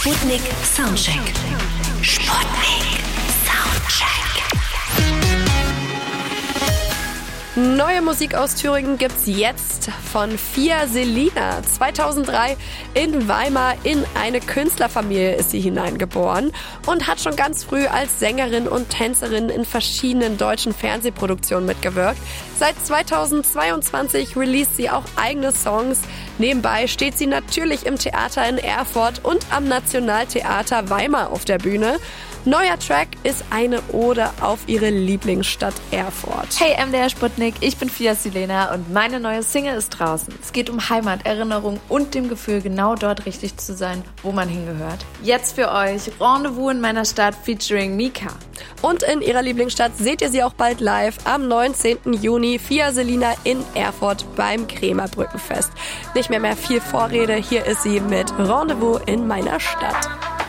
Sputnik Soundcheck. Sputnik Soundcheck. Neue Musik aus Thüringen gibt's jetzt von Fia Selina. 2003 in Weimar in eine Künstlerfamilie ist sie hineingeboren und hat schon ganz früh als Sängerin und Tänzerin in verschiedenen deutschen Fernsehproduktionen mitgewirkt. Seit 2022 released sie auch eigene Songs. Nebenbei steht sie natürlich im Theater in Erfurt und am Nationaltheater Weimar auf der Bühne. Neuer Track ist eine Ode auf ihre Lieblingsstadt Erfurt. Hey MDR Sputnik, ich bin Fia Selina und meine neue Single ist draußen. Es geht um Heimat, Erinnerung und dem Gefühl, genau dort richtig zu sein, wo man hingehört. Jetzt für euch Rendezvous in meiner Stadt featuring Mika. Und in ihrer Lieblingsstadt seht ihr sie auch bald live am 19. Juni. Fia Selina in Erfurt beim Kremer Brückenfest. Nicht mehr viel Vorrede, hier ist sie mit Rendezvous in meiner Stadt.